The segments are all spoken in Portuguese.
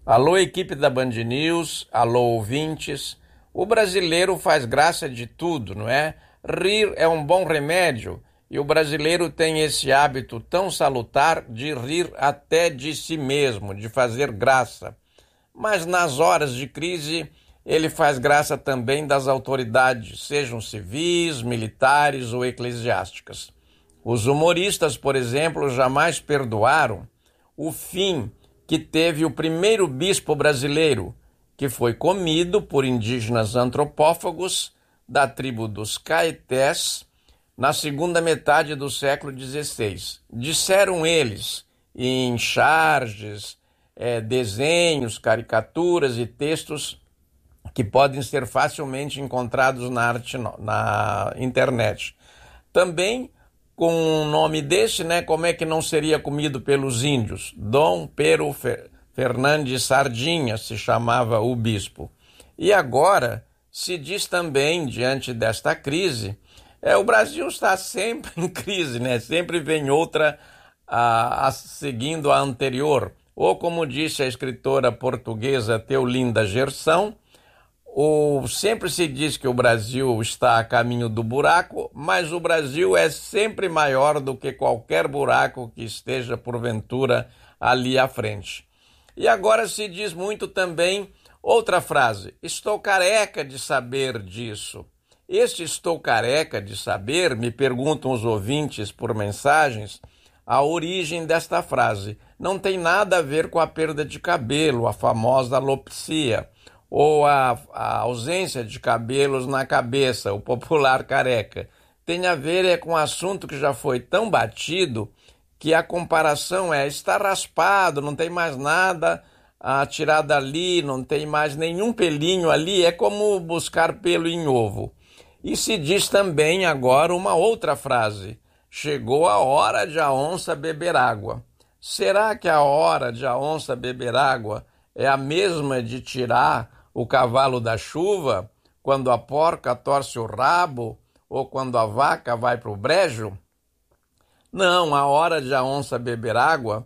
Alô, equipe da Band News, alô, ouvintes. O brasileiro faz graça de tudo, não é? Rir é um bom remédio e o brasileiro tem esse hábito tão salutar de rir até de si mesmo, de fazer graça. Mas nas horas de crise, ele faz graça também das autoridades, sejam civis, militares ou eclesiásticas. Os humoristas, por exemplo, jamais perdoaram o fim que teve o primeiro bispo brasileiro, que foi comido por indígenas antropófagos da tribo dos Caetés na segunda metade do século XVI. Disseram eles, em charges, desenhos, caricaturas e textos que podem ser facilmente encontrados na internet. Também com um nome desse, como é que não seria comido pelos índios? Dom Pero Fernandes Sardinha se chamava o bispo. E agora se diz também, diante desta crise, o Brasil está sempre em crise, Sempre vem outra seguindo a anterior. Ou como disse a escritora portuguesa Teolinda Gerson, sempre se diz que o Brasil está a caminho do buraco, mas o Brasil é sempre maior do que qualquer buraco que esteja, porventura, ali à frente. E agora se diz muito também outra frase: estou careca de saber disso. Este estou careca de saber, me perguntam os ouvintes por mensagens, a origem desta frase. Não tem nada a ver com a perda de cabelo, a famosa alopecia, ou a ausência de cabelos na cabeça, o popular careca. Tem a ver com um assunto que já foi tão batido que a comparação está raspado, não tem mais nada a tirar dali, não tem mais nenhum pelinho ali, é como buscar pelo em ovo. E se diz também agora uma outra frase: chegou a hora de a onça beber água. Será que a hora de a onça beber água é a mesma de tirar o cavalo da chuva, quando a porca torce o rabo ou quando a vaca vai para o brejo? Não, a hora de a onça beber água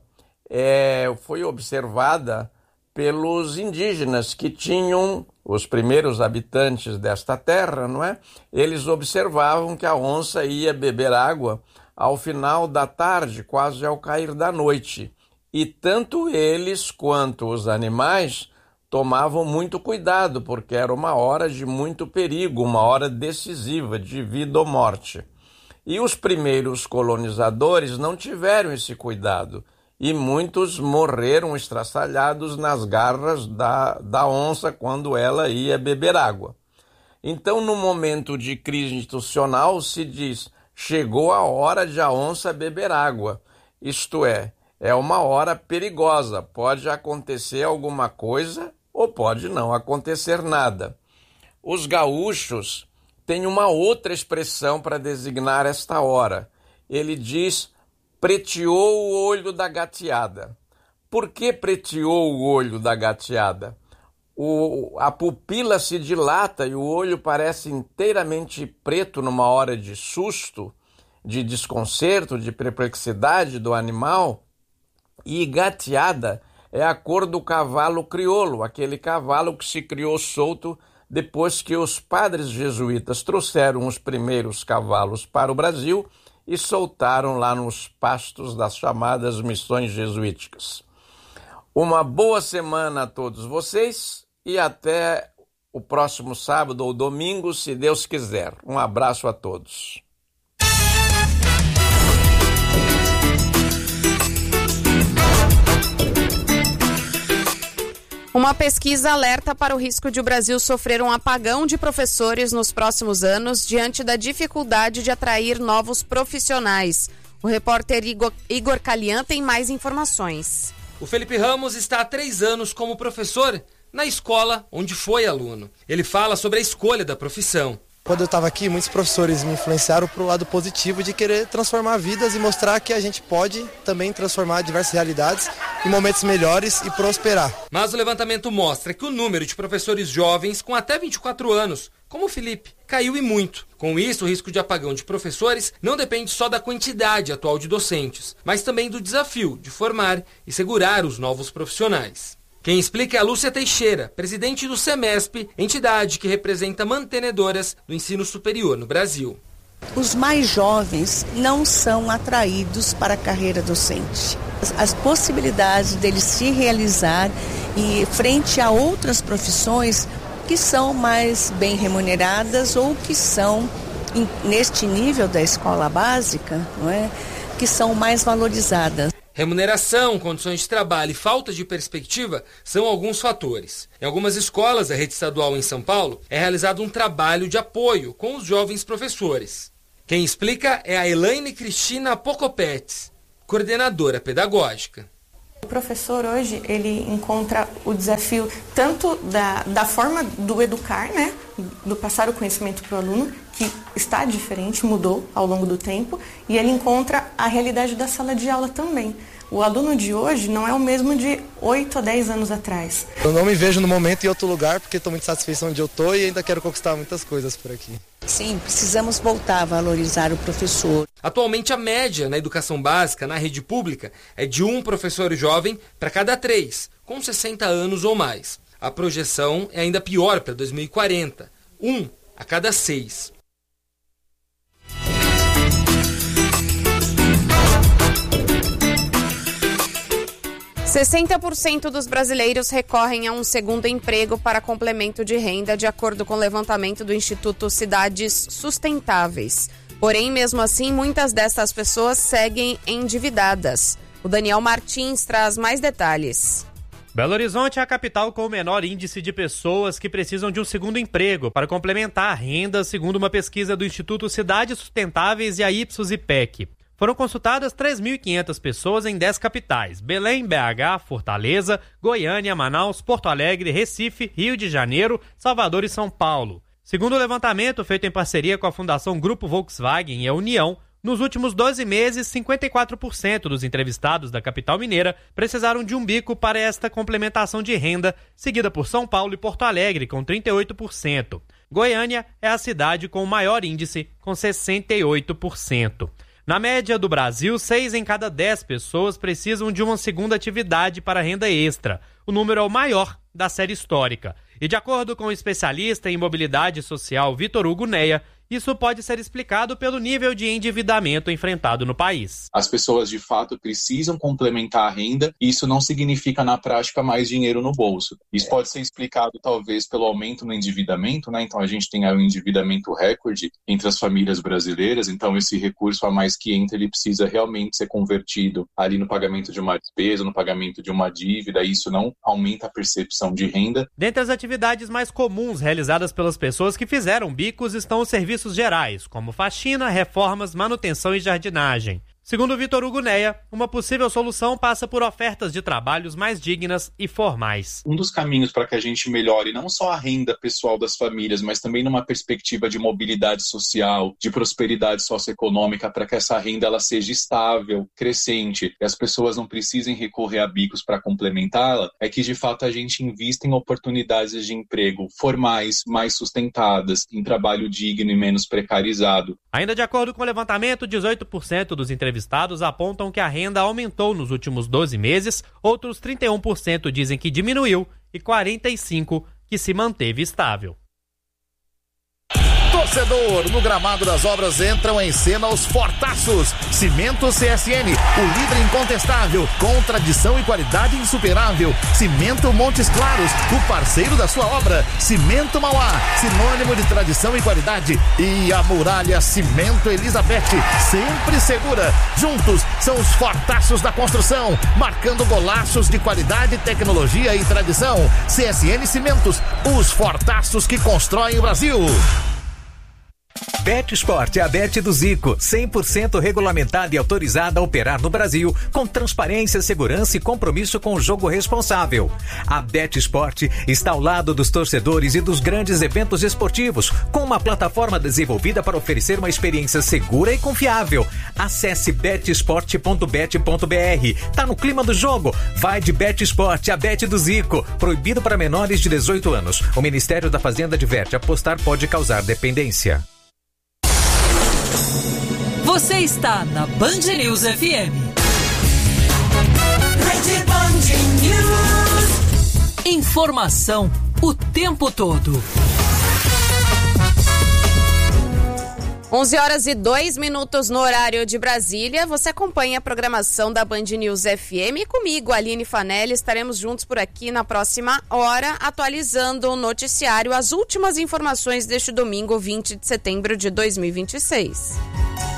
foi observada pelos indígenas que tinham, os primeiros habitantes desta terra, não é? Eles observavam que a onça ia beber água ao final da tarde, quase ao cair da noite. E tanto eles quanto os animais tomavam muito cuidado, porque era uma hora de muito perigo, uma hora decisiva de vida ou morte. E os primeiros colonizadores não tiveram esse cuidado, e muitos morreram estraçalhados nas garras da onça quando ela ia beber água. Então, no momento de crise institucional, se diz: chegou a hora de a onça beber água. Isto é uma hora perigosa, pode acontecer alguma coisa ou pode não acontecer nada. Os gaúchos têm uma outra expressão para designar esta hora. Ele diz: preteou o olho da gateada. Por que preteou o olho da gateada? A pupila se dilata e o olho parece inteiramente preto numa hora de susto, de desconcerto, de perplexidade do animal. E gateada é a cor do cavalo crioulo, aquele cavalo que se criou solto depois que os padres jesuítas trouxeram os primeiros cavalos para o Brasil e soltaram lá nos pastos das chamadas missões jesuíticas. Uma boa semana a todos vocês e até o próximo sábado ou domingo, se Deus quiser. Um abraço a todos. Uma pesquisa alerta para o risco de o Brasil sofrer um apagão de professores nos próximos anos diante da dificuldade de atrair novos profissionais. O repórter Igor Calian tem mais informações. O Felipe Ramos está há 3 anos como professor na escola onde foi aluno. Ele fala sobre a escolha da profissão. Quando eu estava aqui, muitos professores me influenciaram para o lado positivo de querer transformar vidas e mostrar que a gente pode também transformar diversas realidades em momentos melhores e prosperar. Mas o levantamento mostra que o número de professores jovens com até 24 anos, como o Felipe, caiu e muito. Com isso, o risco de apagão de professores não depende só da quantidade atual de docentes, mas também do desafio de formar e segurar os novos profissionais. Quem explica é a Lúcia Teixeira, presidente do SEMESP, entidade que representa mantenedoras do ensino superior no Brasil. Os mais jovens não são atraídos para a carreira docente. As possibilidades deles se realizar e frente a outras profissões que são mais bem remuneradas ou que são, neste nível da escola básica, não é? Que são mais valorizadas. Remuneração, condições de trabalho e falta de perspectiva são alguns fatores. Em algumas escolas da rede estadual em São Paulo, é realizado um trabalho de apoio com os jovens professores. Quem explica é a Elaine Cristina Pocopetes, coordenadora pedagógica. O professor hoje, ele encontra o desafio tanto da forma do educar, né, do passar o conhecimento para o aluno, que está diferente, mudou ao longo do tempo, e ele encontra a realidade da sala de aula também. O aluno de hoje não é o mesmo de 8 a 10 anos atrás. Eu não me vejo no momento em outro lugar, porque estou muito satisfeito onde eu estou e ainda quero conquistar muitas coisas por aqui. Sim, precisamos voltar a valorizar o professor. Atualmente, a média na educação básica, na rede pública, é de um professor jovem para cada 3, com 60 anos ou mais. A projeção é ainda pior para 2040, 1 a cada 6. – 60% dos brasileiros recorrem a um segundo emprego para complemento de renda, de acordo com o levantamento do Instituto Cidades Sustentáveis. Porém, mesmo assim, muitas dessas pessoas seguem endividadas. O Daniel Martins traz mais detalhes. Belo Horizonte é a capital com o menor índice de pessoas que precisam de um segundo emprego para complementar a renda, segundo uma pesquisa do Instituto Cidades Sustentáveis e a Ipsos-IPEC. Foram consultadas 3.500 pessoas em 10 capitais: Belém, BH, Fortaleza, Goiânia, Manaus, Porto Alegre, Recife, Rio de Janeiro, Salvador e São Paulo. Segundo o levantamento feito em parceria com a Fundação Grupo Volkswagen e a União, nos últimos 12 meses, 54% dos entrevistados da capital mineira precisaram de um bico para esta complementação de renda, seguida por São Paulo e Porto Alegre, com 38%. Goiânia é a cidade com o maior índice, com 68%. Na média do Brasil, 6 em cada 10 pessoas precisam de uma segunda atividade para renda extra. O número é o maior da série histórica. E de acordo com o especialista em mobilidade social Vitor Hugo Neia, isso pode ser explicado pelo nível de endividamento enfrentado no país. As pessoas, de fato, precisam complementar a renda e isso não significa, na prática, mais dinheiro no bolso. Isso pode ser explicado, talvez, pelo aumento no endividamento, né? Então, a gente tem aí um endividamento recorde entre as famílias brasileiras. Então, esse recurso a mais que entra, ele precisa realmente ser convertido ali no pagamento de uma despesa, no pagamento de uma dívida. E isso não aumenta a percepção de renda. Dentre as atividades mais comuns realizadas pelas pessoas que fizeram bicos estão os serviços gerais, como faxina, reformas, manutenção e jardinagem. Segundo Vitor Hugo Neia, uma possível solução passa por ofertas de trabalhos mais dignas e formais. Um dos caminhos para que a gente melhore não só a renda pessoal das famílias, mas também numa perspectiva de mobilidade social, de prosperidade socioeconômica, para que essa renda ela seja estável, crescente, e as pessoas não precisem recorrer a bicos para complementá-la, é que de fato a gente invista em oportunidades de emprego formais, mais sustentadas, em trabalho digno e menos precarizado. Ainda de acordo com o levantamento, 18% dos entrevistados apontam que a renda aumentou nos últimos 12 meses, outros 31% dizem que diminuiu e 45% que se manteve estável. Torcedor, no gramado das obras entram em cena os Fortaços. Cimento CSN, o líder incontestável, com tradição e qualidade insuperável. Cimento Montes Claros, o parceiro da sua obra. Cimento Mauá, sinônimo de tradição e qualidade. E a Muralha Cimento Elizabeth, sempre segura. Juntos são os Fortaços da construção, marcando golaços de qualidade, tecnologia e tradição. CSN Cimentos, os Fortaços que constroem o Brasil. BetSport é a Bet do Zico, 100% regulamentada e autorizada a operar no Brasil, com transparência, segurança e compromisso com o jogo responsável. A BetSport está ao lado dos torcedores e dos grandes eventos esportivos, com uma plataforma desenvolvida para oferecer uma experiência segura e confiável. Acesse betsport.bet.br. Tá no clima do jogo? Vai de BetSport, a Bet do Zico. Proibido para menores de 18 anos. O Ministério da Fazenda adverte: apostar pode causar dependência. Você está na Band News FM. Rede Band News. Informação o tempo todo. 11h02 no horário de Brasília. Você acompanha a programação da Band News FM e comigo, Aline Fanelli, estaremos juntos por aqui na próxima hora, atualizando o noticiário, as últimas informações deste domingo, 20 de setembro de 2026.